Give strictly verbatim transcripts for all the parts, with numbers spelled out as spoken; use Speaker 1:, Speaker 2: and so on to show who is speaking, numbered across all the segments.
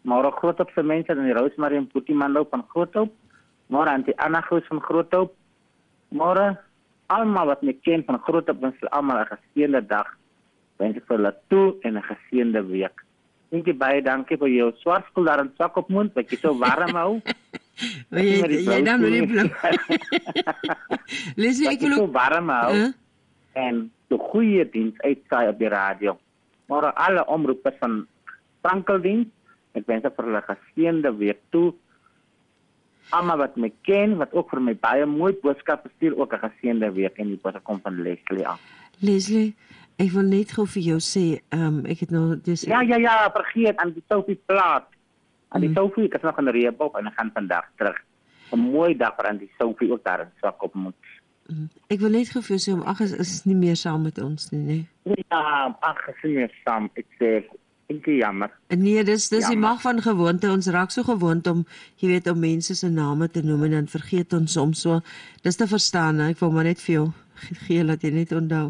Speaker 1: Môre Groothoop se mense in die Rosemary en Boetie-Manlou van Groothoop. Môre aan die Anna Goos van Groothoop. Môre almal wat my ken van Groothoop, wens vir almal 'n geseënde dag. Wens vir hulle toe en 'n geseënde week. Dankie baie, dankie vir jou swartskool daar in Swakopmund, wat jy so warm hou.
Speaker 2: Jy jy dan wil nie blou. Leslie, ek wil
Speaker 1: so warm hou
Speaker 2: huh?
Speaker 1: en die goeie diens uitsaai op die radio. Maar alle omroepers van Sprankeldiens, ek wens vir hulle geseënde week toe. Almal wat my ken, wat ook vir my baie mooi boodskappe stuur, ook 'n geseënde week en die boodskap kom van Leslie af.
Speaker 2: Leslie, ek wil net gou vir jou sê, um, ek het nou dis
Speaker 1: Ja, ja, ja, vergeet aan die Sophie plaas. Aan die mm. Sophie, ek is nog in Reebok en ek gaan vandag terug. 'n Mooi dag vir aan die Sophie ook daar in Swakopmund.
Speaker 2: Mm. Ek wil net gou vir jou sê, om ag is, is nie meer saam met ons nie, nee.
Speaker 1: Ja, ag is nie meer saam, ek sê, ek is jammer.
Speaker 2: Nee, dis dis die mag van gewoonte. Ons raak so gewoond om, jy weet, om mense se name te noem en dan vergeet ons soms so. Dis te verstaan, ek wil maar net vir jou gee dat jy net onthou.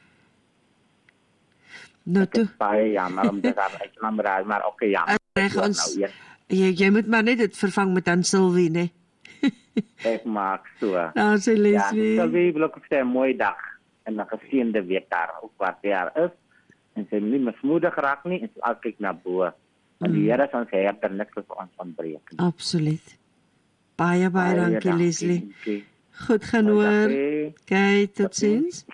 Speaker 2: Nou toe.
Speaker 1: Baie jammer om dit aan ek maar maar okay jammer.
Speaker 2: Reg ons. Jy jy moet maar net dit vervang met aan Sylvie, né?
Speaker 1: Ek maak so.
Speaker 2: Nou sê Leslie.
Speaker 1: Ja, Sylvie wil ook sê 'n mooi dag en 'n geseënde week daar ook wat daar is. En sy nie mismoedig raak nie en sy al kyk na bo. Want die Here sal sy herder niks vir ons ontbreek.
Speaker 2: Absoluut. Baie baie dankie Leslie. Dankie. Goed gaan hoor. Kyk, totsiens.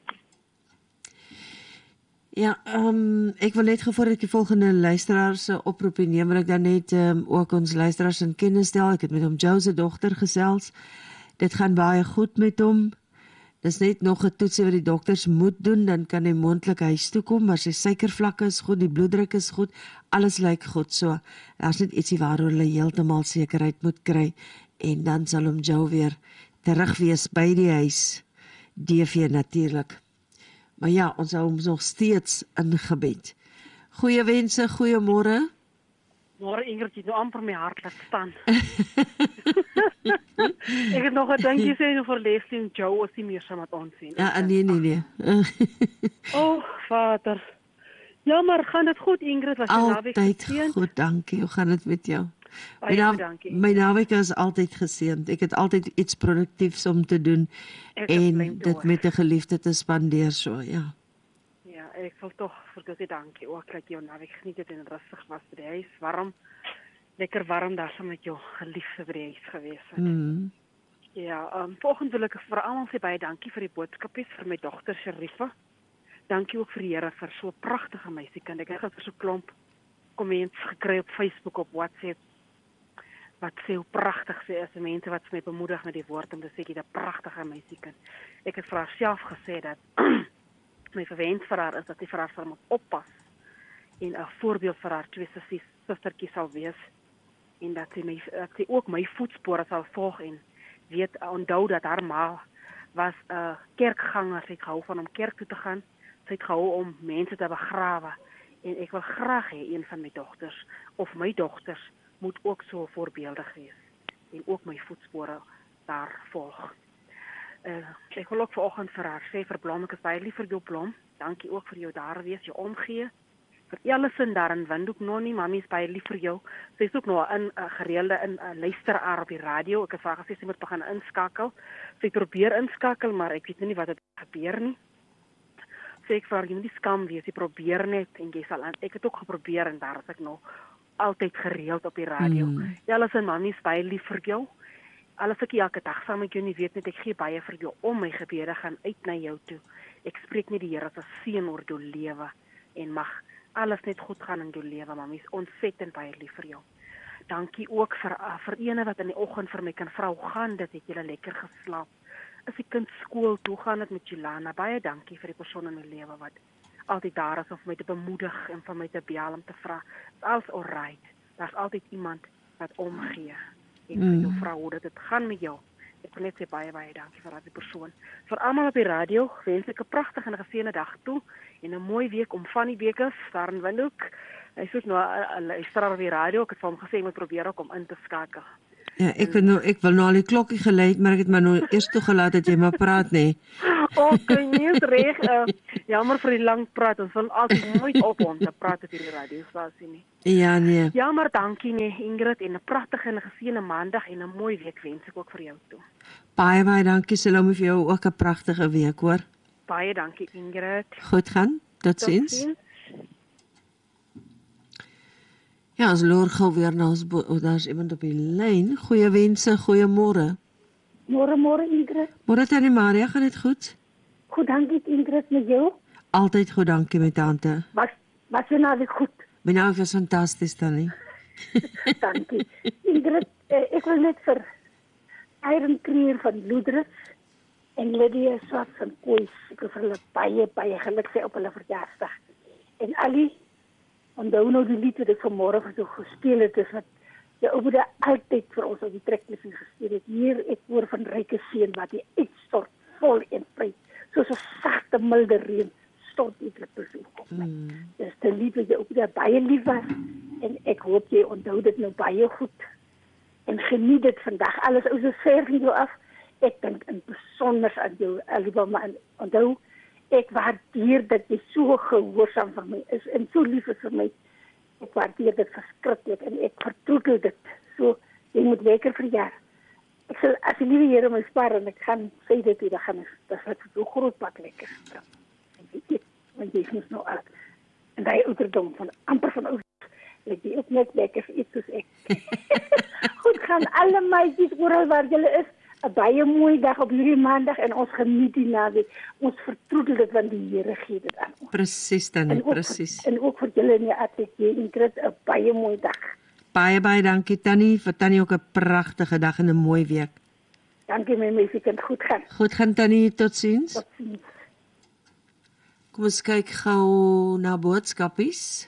Speaker 2: Ja, um, ek wil net gevoor dat die volgende luisteraars se oproepie neem, wil ek dan net um, ook ons luisteraars in kennis stel. Ek het met hom Joe se dogter gesels. Dit gaan baie goed met hom. Dis net nog 'n toetsie wat die dokters moet doen, dan kan hy mondelik huis toe kom, maar sy suikervlakke is goed, die bloeddruk is goed, alles lyk goed. So, daar's net ietsie waaroor hulle heeltemal sekerheid moet kry en dan sal hom Joe weer terug wees by die huis. D V natuurlik. Maar ja, ons hou hom nog steeds in gebed. Goeie wense, goeiemôre.
Speaker 3: Môre Ingrid, jy nou amper my hart laat staan. Ek het nog 'n dankie sê vir Leslie en Joe as jy meer saam met ons sien.
Speaker 2: Ja, nee nee nee.
Speaker 3: O, oh, Vader. Ja, maar gaan dit goed Ingrid? Was jy naweek
Speaker 2: geseënd? Altyd goed, dankie. Hoe gaan dit met jou?
Speaker 3: Baie
Speaker 2: my
Speaker 3: dankie.
Speaker 2: My naweek is altyd geseënd. Ek het altyd iets produktiefs om te doen
Speaker 3: ek
Speaker 2: en dit met 'n geliefde te spandeer so, ja.
Speaker 3: Ja, ek wil tog vir dit dankie. Ook dat jou naweek geniet het en rustig was by die huis, warm. Lekker warm daar saam met jou geliefde by die huis gewees het.
Speaker 2: Mm.
Speaker 3: Ja, um, volgende wil ek vir almal sê baie dankie vir die boodskapies vir my dogter Sharifa. Dankie ook vir die Here vir so 'n pragtige meisiekind. Ek het gister so 'n klomp comments gekry op Facebook, op WhatsApp. Wat sê hoe pragtig sy is, en mense wat my bemoedig met die woord om te sê jy 'n pragtige meisiekind. Ek het vir haar self gesê dat my verwens vir haar is dat sy vir haar sal moet oppas en 'n voorbeeld vir haar twee sussies, sustertjies sal wees en dat sy my dat sy ook my voetspore sal volg en weet onthou dat haar ma was 'n uh, kerkganger, sy het gehou van om kerk toe te gaan, sy het gehou om mense te begrawe en ek wil graag hê een van my dogters of my dogters moet ook so voorbeeldig wees en ook my voetspore daar volg. Uh, ek wil ook vanoggend vir haar sê, vir Blom, ek is baie lief vir jou Blom, dankie ook vir jou daar wees, jou omgee, vir Ellison daar in Windhoek, nog nie, mami is baie lief vir jou, sy is ook nog in uh, gereelde in uh, luisteraar op die radio, ek het vir haar gesê, sy moet begin inskakel, sy probeer inskakel, maar ek weet nie wat het gebeur nie, sê ek vir haar, jy moet nie skam wees, jy probeer net, en jy sal, ek het ook geprobeer, en daar is ek nog altyd gereeld op die radio, mm. Ellison, mami is baie lief vir jou, alles ek elke dag saam met jou nie weet net, ek gee baie vir jou om, my gebede gaan uit na jou toe, ek spreek nie die Here as 'n seën oor jou lewe, en mag alles net goed gaan in jou lewe, mami is ontsettend baie lief vir jou. Dankie ook vir, uh, vir ene wat in die oggend vir my kan vra, hoe gaan dit, het jy lekker geslaap, as die kind skool toe gaan het met Julana, baie dankie vir die persoon in my lewe wat altyd daar is om my te bemoedig en vir my te bel om te vra, is alles alright, daar is altyd iemand wat omgee, en vir jou vrou, hoe dit gaan met jou. Ek wil net sê baie, baie dankie vir die persoon. Vir almal op die radio, wens ek 'n pragtige en geseënde dag toe, en 'n mooi week om van die week is, daar in Windhoek. Hy soek nou 'n luisteraar op die radio, ek het vir hom gesê, ek moet probeer ook om in te skakel.
Speaker 2: Ja, ek wil nou ek wil nou al die klokkie gelei, maar ek het maar nou eers toegelaat dat jy maar praat, nee.
Speaker 3: Okay, nee, is reg. Uh, jammer vir die lang praat. Ons wil altyd nooit ophou om te praat op hierdie radiostasie nie.
Speaker 2: Ja, nee.
Speaker 3: Ja, maar dankie nee, Ingrid, en 'n pragtige en geseënde maandag en 'n mooi week wens ek ook vir jou toe.
Speaker 2: Baie baie dankie Salome vir jou ook 'n pragtige week, hoor.
Speaker 3: Baie dankie Ingrid.
Speaker 2: Goed gaan. Totsiens.
Speaker 3: Totsiens.
Speaker 2: Ja, ons loer gou weer na ons, oh, daar's iemand op die lyn. Goeie wense, goeiemôre.
Speaker 4: Môre môre Ingrid.
Speaker 2: Môre Tannie Maria, gaan dit goed?
Speaker 4: Goed, dankie Ingrid met jou.
Speaker 2: Altyd goed, dankie my tante.
Speaker 4: Was was jy nou weer goed?
Speaker 2: My nou was fantasties Tannie.
Speaker 4: Dankie. Ingrid, eh, ek wil net vir Iron Creer van Loedrus en Lydia Swart van Kois, ek wil vir hulle baie baie geluk sê op hulle verjaarsdag. En Ali, onthou nou die lied wat ek vanmôre vir jou gespeel het, is wat die oude altyd vir ons op die treklisie gespeel het. Hier ek hoor van ryke seën wat die uitstort vol en vry, soos 'n sagte milde reën stort die treklisie op my. Mm. Dis die lied wat jy ook daar baie lief was en ek hoop jy onthou dit nou baie goed en geniet dit vandag. Alles ou so ver van jou af. Ek dink in besonder aan jou Alibama en onthou ek waardeer dat jy so gehoorsaam vir my is en so lief is vir my. Ek waardeer dit verskriklik en ek vertroetel dit. So, jy moet lekker verjaar. Ek sal, as die liewe Here my spaar en ek gaan sê dit hier, dan gaan ek, dat is so groot pak lekker. Want jy is nou oud. En die ouderdom van amper van oud, let jy ook net lekker vir iets soos ek. Goed, gaan alle meisjes oral waar julle is, 'n baie mooi dag op hierdie maandag en ons geniet die naweek. Ons vertroetel dit want die Here gee dit aan ons.
Speaker 2: Presies Tannie, presies.
Speaker 4: En ook vir julle in die atelier Ingrid 'n baie mooi dag.
Speaker 2: Baie baie dankie Tannie, vir Tannie ook 'n pragtige dag en 'n mooi week.
Speaker 4: Dankie my meisie, kan goed gaan.
Speaker 2: Goed gaan Tannie, totsiens.
Speaker 4: Totsiens.
Speaker 2: Kom ons kyk gou na boodskapies.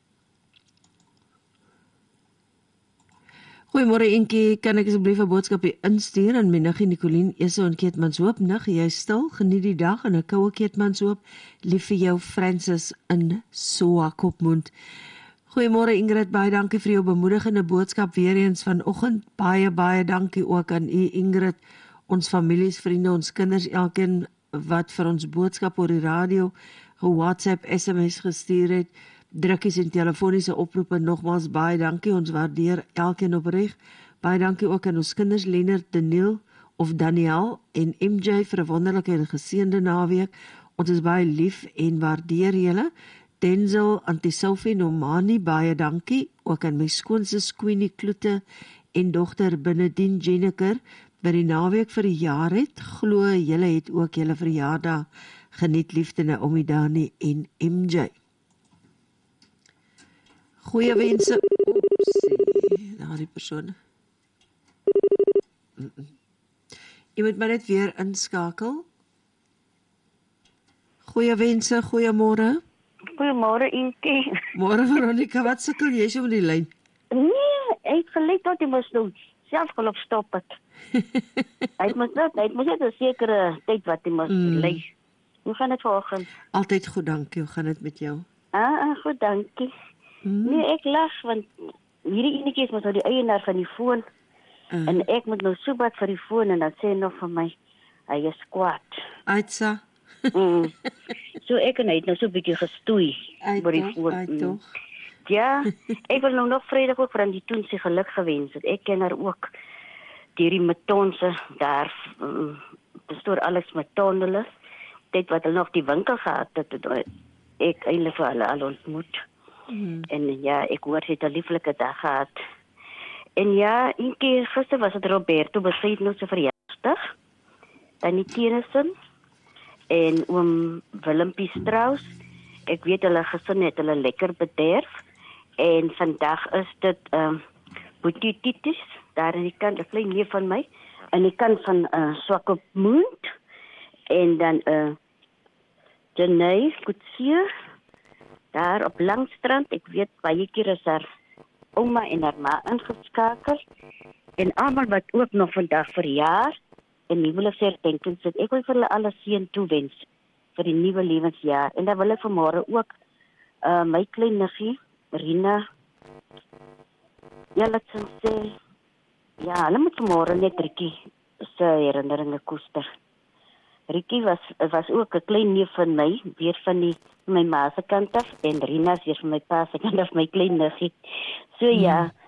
Speaker 2: Goeiemôre Enkie, kan ek asseblief 'n boodskapie instuur aan my niggie Nicoline Esau in Keetmanshoop? Nig, jy stil, geniet die dag en 'n koue Keetmanshoop. Lief vir jou Francis in Swakopmund. Goeiemôre Ingrid, baie dankie vir jou bemoedigende boodskap weer eens vanoggend. Baie baie dankie ook aan u Ingrid, ons families, vriende, ons kinders, elkeen wat vir ons boodskap oor die radio, WhatsApp, S M S gestuur het. Drukkies en telefoniese oproepe, nogmaals baie dankie, ons waardeer elkeen opreg. Baie dankie ook aan ons kinders Leonard, Daniel of Daniel en M J vir 'n wonderlike en geseënde naweek. Ons is baie lief en waardeer julle. Denzel, Auntie Sophie, Nomani, baie dankie. Ook aan my skoonsis Queenie Kloete en dogter Benedine Jenneker wat die naweek vir 'n jaar het. Glo julle het ook julle verjaardag geniet, liefde Naomi, Dani en M J. Goeie wense. Oepsie, daar die persoon. Mm -mm. Jy moet maar net weer inskakel. Goeie wense, goeiemôre.
Speaker 5: Goeiemôre Inkie.
Speaker 2: Môre Veronica, wat sukkel jy so met die lyn?
Speaker 5: Nee, ek verlet tot jy mos nou self gelop stop het. Ek moet net, ek moet net 'n sekere tyd wat jy mos mm. lê. Hoe gaan dit vanoggend?
Speaker 2: Altyd goed, dankie. Hoe gaan dit met jou?
Speaker 5: Ah, ah goed, dankie. Mm. Nee, ek lag want hierdie enetjie is mos nou die eienaar van die foon. Uh. En ek moet nou so wat vir die foon en dan sê hy nog vir my hy is kwaad.
Speaker 2: Aitsa.
Speaker 5: mm. So ek en hy het nou so 'n bietjie gestoei oor die foon.
Speaker 2: Uit tog.
Speaker 5: Ja, ek wil nou nog Vrydag ook vir aan die Toensie geluk gewens het. Ek ken haar ook deur die Metonse daar um, bestoor alles met tonnele. Dit wat hulle nog die winkel gehad het, het ek eintlik vir hulle al ontmoet. Mm. En ja, ek hoor sy het 'n lieflike dag gehad. En ja, een keer gister was het Roberto besluit nou sy verjaarsdag. Dan die Tennyson en oom Willempie Strauss. Ek weet hulle gesin het hulle lekker bederf. En vandag is dit ehm um, Boetititis, daar in die kant, 'n klein neef van my, aan die kant van uh, Swakopmund. En dan eh uh, Jenny Kutsie daar op Langstrand. Ek weet baie keer is daar ouma en haar ma ingeskakel. En almal wat ook nog vandag verjaar en huweliksherdenkings het. Ek wil vir hulle alles seën toewens vir die nuwe lewensjaar. En dan wil ek vanmôre ook uh, my klein niggie Rina Jalatsing sê Ja, hulle moet vanmôre net Rikkie se herinneringe koester. Rikkie was was ook 'n klein neef van my, weer van die my ma se kant af en Rina is weer van my pa se kant af, my klein niggie. So mm. ja,